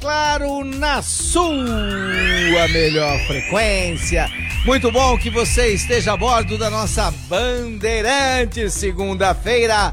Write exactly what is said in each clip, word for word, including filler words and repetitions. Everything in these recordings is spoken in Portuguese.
claro, na sua melhor frequência. Muito bom que você esteja a bordo da nossa Bandeirantes, segunda-feira,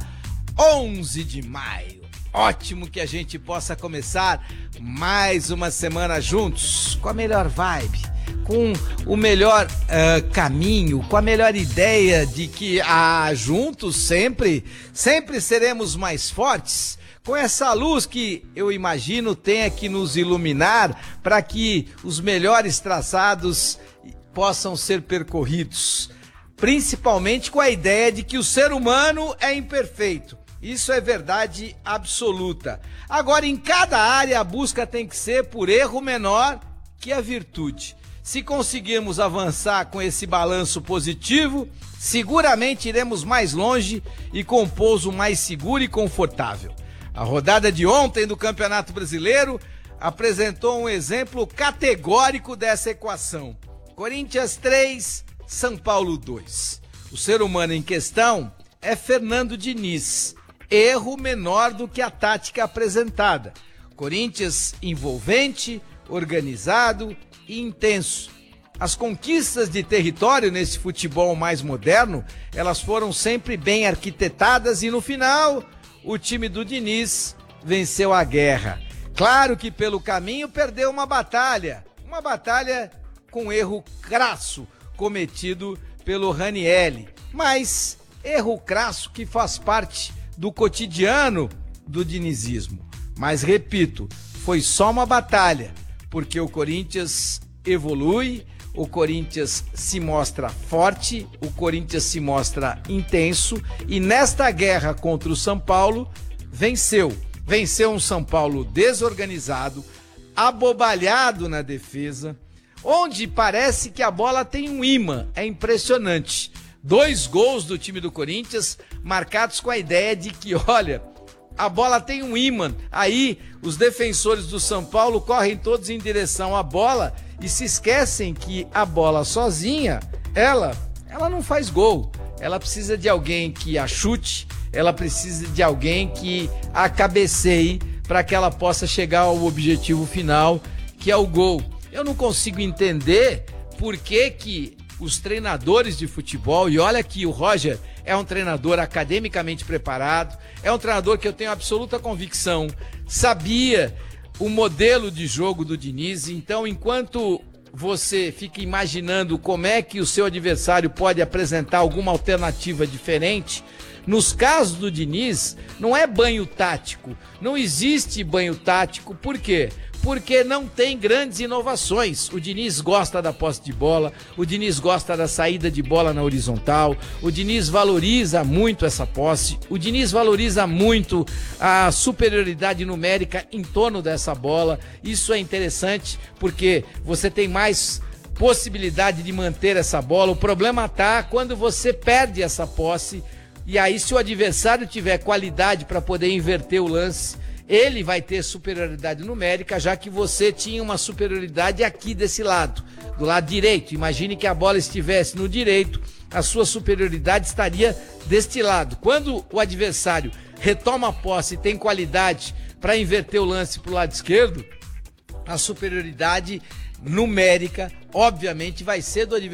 onze de maio. Ótimo que a gente possa começar mais uma semana juntos, com a melhor vibe, com o melhor uh, caminho, com a melhor ideia de que ah, juntos sempre, sempre seremos mais fortes, com essa luz que eu imagino tenha que nos iluminar para que os melhores traçados possam ser percorridos, principalmente com a ideia de que o ser humano é imperfeito. Isso é verdade absoluta. Agora, em cada área, a busca tem que ser por erro menor que a virtude. Se conseguirmos avançar com esse balanço positivo, seguramente iremos mais longe e com pouso mais seguro e confortável. A rodada de ontem do Campeonato Brasileiro apresentou um exemplo categórico dessa equação. Corinthians três, São Paulo dois. O ser humano em questão é Fernando Diniz. Erro menor do que a tática apresentada. Corinthians envolvente, organizado e intenso. As conquistas de território nesse futebol mais moderno, elas foram sempre bem arquitetadas e no final, o time do Diniz venceu a guerra. Claro que pelo caminho perdeu uma batalha, uma batalha com erro crasso cometido pelo Ranieri, mas erro crasso que faz parte do cotidiano do dinizismo. Mas repito, foi só uma batalha, porque o Corinthians evolui, o Corinthians se mostra forte, o Corinthians se mostra intenso e nesta guerra contra o São Paulo venceu. Venceu um São Paulo desorganizado, abobalhado na defesa, onde parece que a bola tem um imã, é impressionante. Dois gols do time do Corinthians marcados com a ideia de que, olha, a bola tem um imã. Aí os defensores do São Paulo correm todos em direção à bola e se esquecem que a bola sozinha, ela, ela não faz gol. Ela precisa de alguém que a chute, ela precisa de alguém que a cabeceie para que ela possa chegar ao objetivo final, que é o gol. Eu não consigo entender por que que os treinadores de futebol, e olha que o Roger é um treinador academicamente preparado, é um treinador que eu tenho absoluta convicção, sabia o modelo de jogo do Diniz, então enquanto você fica imaginando como é que o seu adversário pode apresentar alguma alternativa diferente, nos casos do Diniz, não é banho tático, não existe banho tático, por quê? Porque não tem grandes inovações. O Diniz gosta da posse de bola, o Diniz gosta da saída de bola na horizontal, o Diniz valoriza muito essa posse, o Diniz valoriza muito a superioridade numérica em torno dessa bola. Isso é interessante porque você tem mais possibilidade de manter essa bola. O problema está quando você perde essa posse e aí se o adversário tiver qualidade para poder inverter o lance, ele vai ter superioridade numérica, já que você tinha uma superioridade aqui desse lado, do lado direito. Imagine que a bola estivesse no direito, a sua superioridade estaria deste lado. Quando o adversário retoma a posse e tem qualidade para inverter o lance para o lado esquerdo, a superioridade numérica, obviamente, vai ser do adversário.